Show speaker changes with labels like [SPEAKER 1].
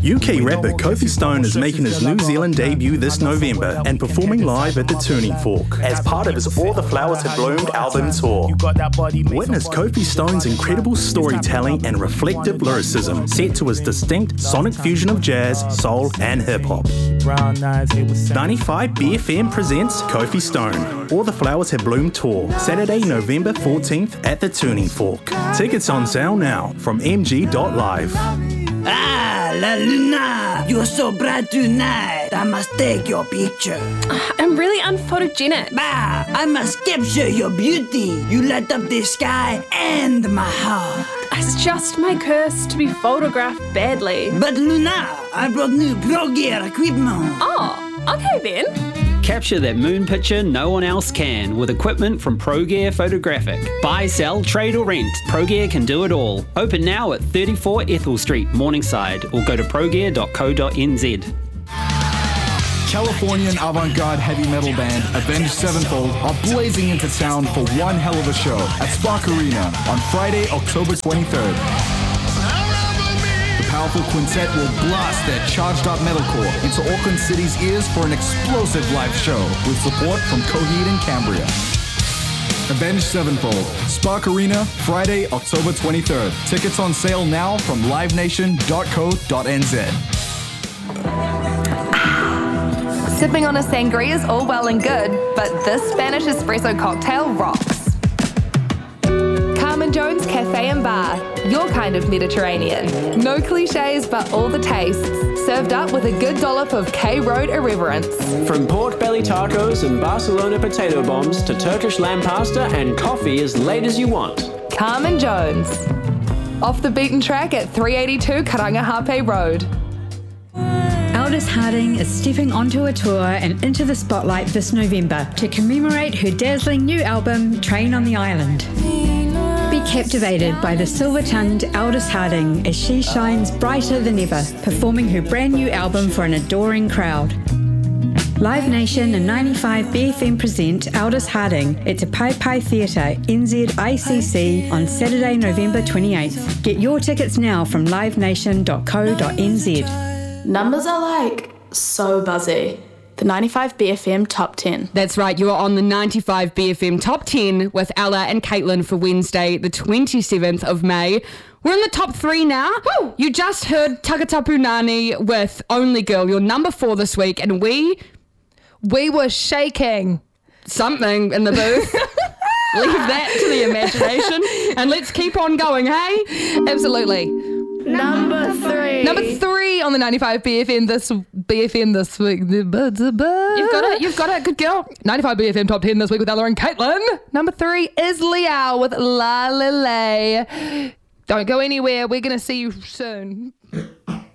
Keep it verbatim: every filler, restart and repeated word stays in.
[SPEAKER 1] U K rapper Kofi Stone is making his New Zealand debut this November and performing live at the Turning Fork as part of his All the Flowers Have Bloomed album tour. Witness Kofi Stone's incredible storytelling and reflective lyricism set to his distinct sonic fusion of jazz, soul and hip-hop. ninety-five B F M presents Kofi Stone, All the Flowers Have Bloomed tour, Saturday, November fourteenth at the Turning Fork. Tickets on sale now from m g dot live.
[SPEAKER 2] Ah, La Luna, you're so bright tonight. I must take your picture.
[SPEAKER 3] I'm really unphotogenic.
[SPEAKER 2] Bah, I must capture your beauty. You light up the sky and my heart.
[SPEAKER 3] It's just my curse to be photographed badly.
[SPEAKER 2] But Luna, I brought new Pro Gear equipment.
[SPEAKER 3] Oh, okay then.
[SPEAKER 4] Capture that moon picture no one else can with equipment from ProGear Photographic. Buy, sell, trade or rent. ProGear can do it all. Open now at thirty-four Ethel Street, Morningside, or go to progear dot co dot n z.
[SPEAKER 5] Californian avant-garde heavy metal band Avenged Sevenfold are blazing into town for one hell of a show at Spark Arena on Friday, October twenty-third. The powerful quintet will blast their charged-up metalcore into Auckland City's ears for an explosive live show with support from Coheed and Cambria. Avenged Sevenfold, Spark Arena, Friday, October twenty-third. Tickets on sale now from live nation dot co dot n z.
[SPEAKER 6] Sipping on a sangria is all well and good, but this Spanish espresso cocktail rocks. Carmen Jones Cafe and Bar, your kind of Mediterranean. No cliches, but all the tastes, served up with a good dollop of K-Road irreverence.
[SPEAKER 7] From pork belly tacos and Barcelona potato bombs to Turkish lamb pasta and coffee as late as you want.
[SPEAKER 6] Carmen Jones. Off the beaten track at three eighty-two Karangahape Road.
[SPEAKER 8] Aldous Harding is stepping onto a tour and into the spotlight this November to commemorate her dazzling new album, Train on the Island. Be captivated by the silver-tongued Aldous Harding as she shines brighter than ever, performing her brand new album for an adoring crowd. Live Nation and ninety-five B F M present Aldous Harding at Te Pai Pai Theatre, N Z I C C, on Saturday, November twenty-eighth. Get your tickets now from live nation dot co dot n z.
[SPEAKER 9] Numbers are like so buzzy. The ninety-five B F M Top ten.
[SPEAKER 10] That's right, you're on the ninety-five B F M Top ten with Ella and Caitlin for Wednesday, the twenty-seventh of May. We're in the top three now. Woo! You just heard Takatapu Nani with Only Girl, your number four this week, and we...
[SPEAKER 3] We were shaking.
[SPEAKER 10] Something in the booth. Leave that to the imagination. And let's keep on going, hey?
[SPEAKER 3] Absolutely.
[SPEAKER 9] Number three.
[SPEAKER 3] Number three on the ninety-five B F M this B F M this week. You've got
[SPEAKER 10] it. You've got it. Good girl.
[SPEAKER 3] ninety-five B F M Top ten this week with Ella and Caitlin. Number three is Liao with La Lele. Don't go anywhere. We're going to see you soon.